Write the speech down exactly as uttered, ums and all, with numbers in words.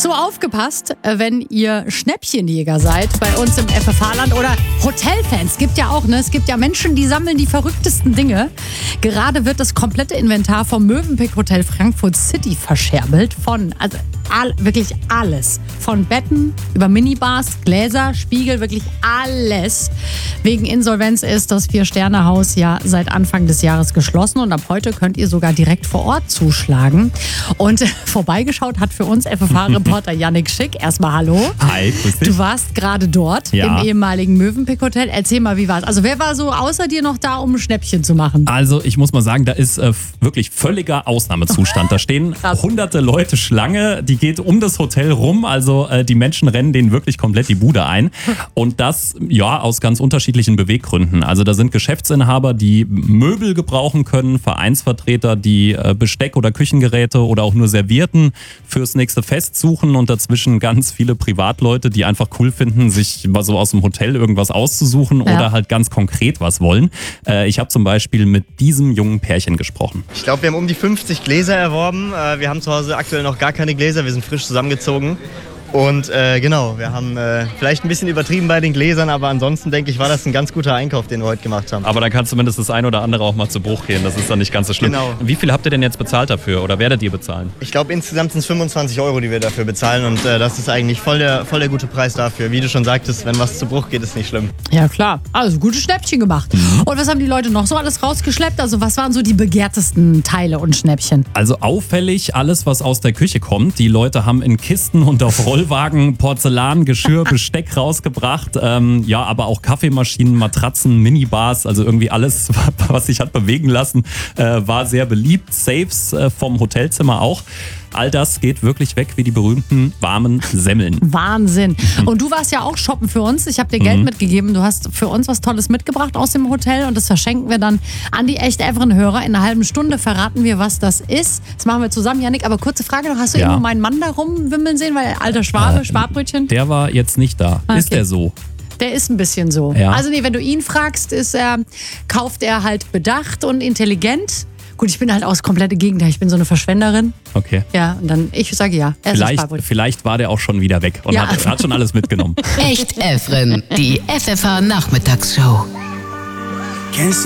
Also aufgepasst, wenn ihr Schnäppchenjäger seid bei uns im F F H-Land oder Hotelfans. Es gibt ja auch, ne? Es gibt ja Menschen, die sammeln die verrücktesten Dinge. Gerade wird das komplette Inventar vom Mövenpick Hotel Frankfurt City verscherbelt. Von, also all, wirklich alles. Von Betten über Minibars, Gläser, Spiegel, wirklich alles. Wegen Insolvenz ist das Vier-Sterne-Haus ja seit Anfang des Jahres geschlossen und ab heute könnt ihr sogar direkt vor Ort zuschlagen. Und vorbeigeschaut hat für uns F F H-Reporter Yannick Schick. Erstmal hallo. Hi, grüß dich. Du warst gerade dort Ja. im ehemaligen Mövenpick Hotel. Erzähl mal, wie war's? Also wer war so außer dir noch da, um ein Schnäppchen zu machen? Also ich muss mal sagen, da ist äh, wirklich völliger Ausnahmezustand. Da stehen Krass. hunderte Leute Schlange, die geht um das Hotel rum. Also äh, die Menschen rennen denen wirklich komplett die Bude ein. Und das, ja, aus ganz unterschiedlichen Beweggründen. Also da sind Geschäftsinhaber, die Möbel gebrauchen können, Vereinsvertreter, die äh, Besteck oder Küchengeräte oder auch nur Servietten fürs nächste Fest suchen und dazwischen ganz viele Privatleute, die einfach cool finden, sich mal so aus dem Hotel irgendwas auszusuchen Ja. oder halt ganz konkret was wollen. Äh, ich habe zum Beispiel mit diesem jungen Pärchen gesprochen. Ich glaube, wir haben um die fünfzig Gläser erworben. Äh, Wir haben zu Hause aktuell noch gar keine Gläser. Wir sind frisch zusammengezogen. Und äh, genau, wir haben äh, vielleicht ein bisschen übertrieben bei den Gläsern, aber ansonsten denke ich, war das ein ganz guter Einkauf, den wir heute gemacht haben. Aber dann kann zumindest das ein oder andere auch mal zu Bruch gehen. Das ist dann nicht ganz so schlimm. Genau. Wie viel habt ihr denn jetzt bezahlt dafür oder werdet ihr bezahlen? Ich glaube, insgesamt sind es fünfundzwanzig Euro, die wir dafür bezahlen. Und äh, das ist eigentlich voll der, voll der gute Preis dafür. Wie du schon sagtest, wenn was zu Bruch geht, ist nicht schlimm. Ja klar, also gute Schnäppchen gemacht. Und was haben die Leute noch so alles rausgeschleppt? Also was waren so die begehrtesten Teile und Schnäppchen? Also auffällig alles, was aus der Küche kommt. Die Leute haben in Kisten und auf Rollwagen Porzellan, Geschirr, Besteck rausgebracht. Ähm, ja, aber auch Kaffeemaschinen, Matratzen, Minibars, also irgendwie alles, was sich hat bewegen lassen, äh, war sehr beliebt. Safes äh, vom Hotelzimmer auch. All das geht wirklich weg wie die berühmten warmen Semmeln. Wahnsinn. Und du warst ja auch shoppen für uns. Ich habe dir Geld mitgegeben. Du hast für uns was Tolles mitgebracht aus dem Hotel und das verschenken wir dann an die echt everen Hörer. In einer halben Stunde verraten wir, was das ist. Das machen wir zusammen, Yannick. Aber kurze Frage noch, hast du Ja. irgendwo meinen Mann da rumwimmeln sehen? Weil alter Schwabe, Schwabbrötchen, Der war jetzt nicht da. Ah, Ist okay. der so? der ist ein bisschen so. Ja. Also nee, wenn du ihn fragst, ist er, kauft er halt bedacht und intelligent. Gut, ich bin halt auch das komplette Gegenteil. Ich bin so eine Verschwenderin. Okay. Ja, und dann, ich sage ja. Er ist ein Vielleicht, Schwabbrötchen. vielleicht war der auch schon wieder weg und Ja. hat, hat schon alles mitgenommen. Echt Efren, die F F H Nachmittagsshow. Can't see